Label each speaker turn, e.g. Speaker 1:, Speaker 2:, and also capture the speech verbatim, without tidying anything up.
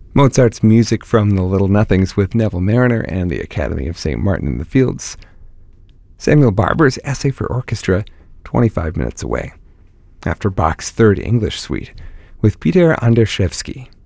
Speaker 1: Mozart's music from The Little Nothings with Neville Marriner and the Academy of Saint Martin in the Fields. Samuel Barber's Essay for Orchestra, twenty-five minutes away. After Bach's Third English Suite with Peter Anderszewski.